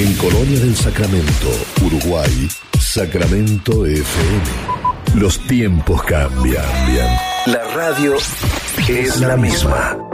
En Colonia del Sacramento, Uruguay, Sacramento FM. Los tiempos cambian. La radio es la misma.